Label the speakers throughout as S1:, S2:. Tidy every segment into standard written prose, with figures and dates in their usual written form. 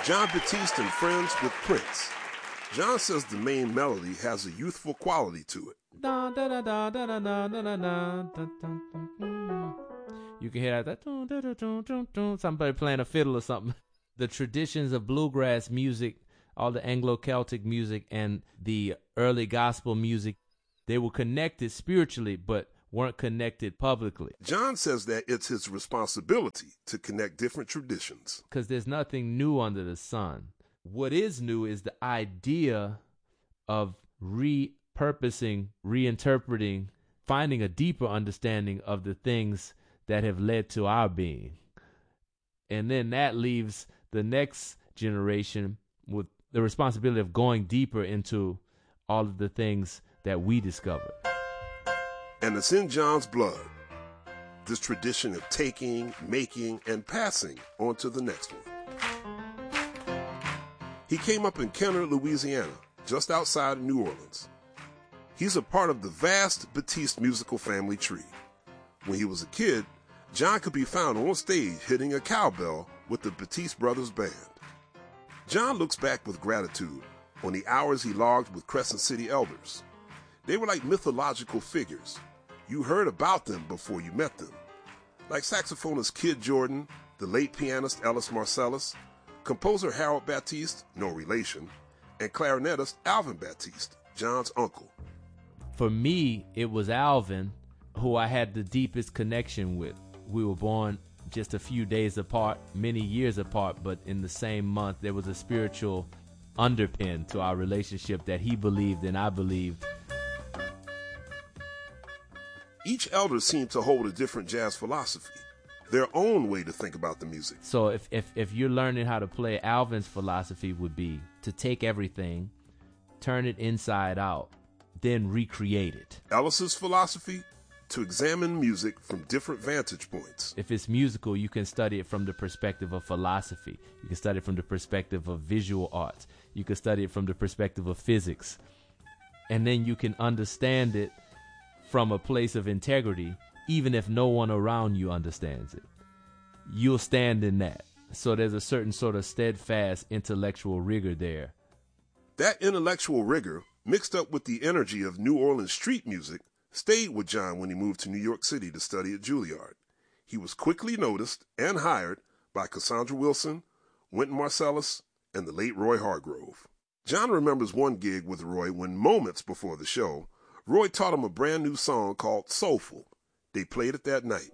S1: Jon Batiste and Friends with Prince. Jon says the main melody has a youthful quality to it.
S2: You can hear that somebody playing a fiddle or something. The traditions of bluegrass music, all the Anglo-Celtic music and the early gospel music, they were connected spiritually but weren't connected publicly.
S1: Jon says that it's his responsibility to connect different traditions.
S2: Because there's nothing new under the sun. What is new is the idea of repurposing, reinterpreting, finding a deeper understanding of the things that have led to our being. And then that leaves the next generation with the responsibility of going deeper into all of the things that we discovered.
S1: And it's in Jon's blood, this tradition of taking, making, and passing on to the next one. He came up in Kenner, Louisiana, just outside of New Orleans. He's a part of the vast Batiste musical family tree. When he was a kid, Jon could be found on stage hitting a cowbell with the Batiste Brothers Band. Jon looks back with gratitude on the hours he logged with Crescent City elders. They were like mythological figures. You heard about them before you met them. Like saxophonist Kid Jordan, the late pianist Ellis Marsalis, composer Harold Batiste, no relation, and clarinetist Alvin Batiste, Jon's uncle.
S2: For me, it was Alvin who I had the deepest connection with. We were born just a few days apart, many years apart, but in the same month. There was a spiritual underpin to our relationship that he believed and I believed.
S1: Each elder seemed to hold a different jazz philosophy, their own way to think about the music.
S2: So if you're learning how to play, Alvin's philosophy would be to take everything, turn it inside out, then recreate it.
S1: Ellis's philosophy? To examine music from different vantage points.
S2: If it's musical, you can study it from the perspective of philosophy. You can study it from the perspective of visual arts. You can study it from the perspective of physics. And then you can understand it from a place of integrity, even if no one around you understands it. You'll stand in that. So there's a certain sort of steadfast intellectual rigor there.
S1: That intellectual rigor, mixed up with the energy of New Orleans street music, stayed with Jon when he moved to New York City to study at Juilliard. He was quickly noticed and hired by Cassandra Wilson, Wynton Marsalis, and the late Roy Hargrove. Jon remembers one gig with Roy when moments before the show, Roy taught him a brand new song called Soulful. They played it that night.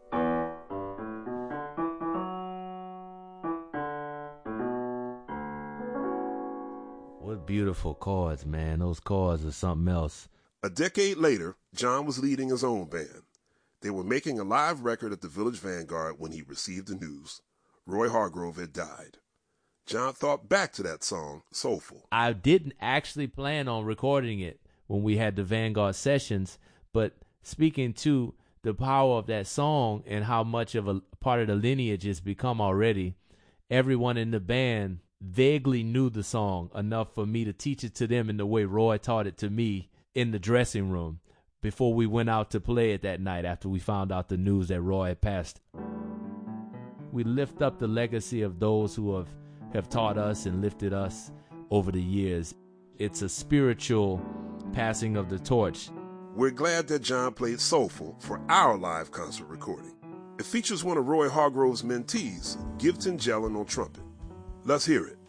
S2: What beautiful chords, man. Those chords are something else.
S1: A decade later, Jon was leading his own band. They were making a live record at the Village Vanguard when he received the news. Roy Hargrove had died. Jon thought back to that song, Soulful.
S2: I didn't actually plan on recording it when we had the Vanguard sessions, but speaking to the power of that song and how much of a part of the lineage it's become already, everyone in the band vaguely knew the song enough for me to teach it to them in the way Roy taught it to me in the dressing room before we went out to play it that night after we found out the news that Roy had passed. We lift up the legacy of those who have taught us and lifted us over the years. It's a spiritual passing of the torch.
S1: We're glad that Jon played Soulful for our live concert recording. It features one of Roy Hargrove's mentees, Gibson Jellin on trumpet. Let's hear it.